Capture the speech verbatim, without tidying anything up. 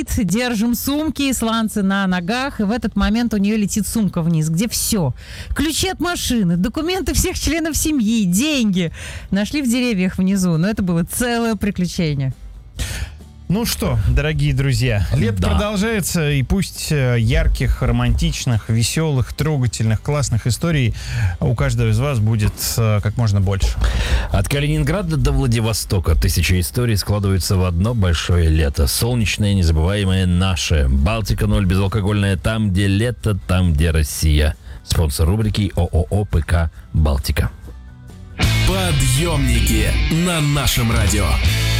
стоит, держим сумки, сланцы на ногах, и в этот момент у нее летит сумка вниз, где все. Ключи от машины, документы всех членов семьи, деньги. Нашли в деревьях внизу, но это было целое приключение. Ну что, дорогие друзья, лето да. продолжается, и пусть ярких, романтичных, веселых, трогательных, классных историй у каждого из вас будет как можно больше. От Калининграда до Владивостока тысячи историй складываются в одно большое лето. Солнечное, незабываемое наше. Балтика ноль, безалкогольное, там, где лето, там, где Россия. Спонсор рубрики ООО ПК «Балтика». Подъемники на нашем радио.